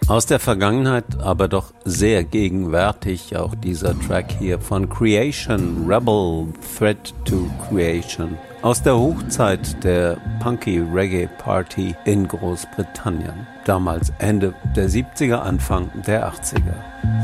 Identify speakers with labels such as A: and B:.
A: Aus der Vergangenheit, aber doch sehr gegenwärtig, auch dieser Track hier von Creation, Rebel Threat to Creation. Aus der Hochzeit der Punky Reggae Party in Großbritannien. Damals Ende der 70er, Anfang der 80er.